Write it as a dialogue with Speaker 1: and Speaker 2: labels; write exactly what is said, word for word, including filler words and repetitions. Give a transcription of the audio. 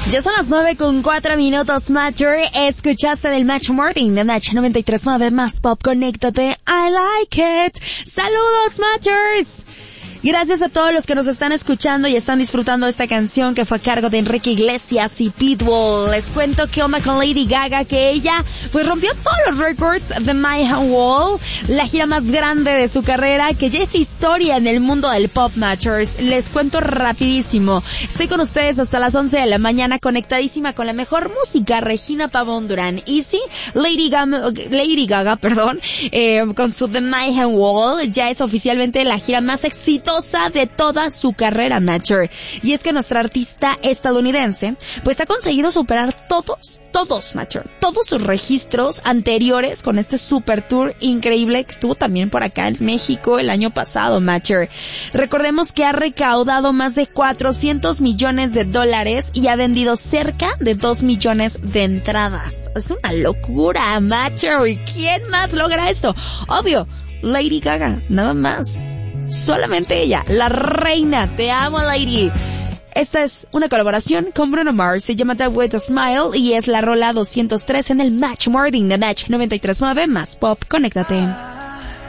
Speaker 1: Ya son las nueve con cuatro minutos, Matcher. Escuchaste del Match Morning de Match noventa y tres punto nueve más Pop. Conéctate. I like it. Saludos, Matchers. Gracias a todos los que nos están escuchando y están disfrutando de esta canción que fue a cargo de Enrique Iglesias y Pitbull. Les cuento que onda con Lady Gaga, que ella pues rompió todos los récords de Mayhem Wall, la gira más grande de su carrera, que ya es historia en el mundo del pop, Matchers. Les cuento rapidísimo. Estoy con ustedes hasta las once de la mañana, conectadísima con la mejor música, Regina Pavón Durán. Y sí, Lady Gaga, Lady Gaga, perdón, eh, con su The Mayhem Wall, ya es oficialmente la gira más exitosa de toda su carrera, Matcher. Y es que nuestra artista estadounidense pues ha conseguido superar todos, todos, Matcher, todos sus registros anteriores con este super tour increíble que estuvo también por acá en México el año pasado, Matcher. Recordemos que ha recaudado más de cuatrocientos millones de dólares y ha vendido cerca de dos millones de entradas. Es una locura, Matcher. ¿Y quién más logra esto? Obvio, Lady Gaga, nada más. Solamente ella, la reina. Te amo, Lady. Esta es una colaboración con Bruno Mars. Se llama That With a Smile y es la rola doscientos tres en el Match Morning de Match noventa y tres punto nueve más Pop. Conéctate.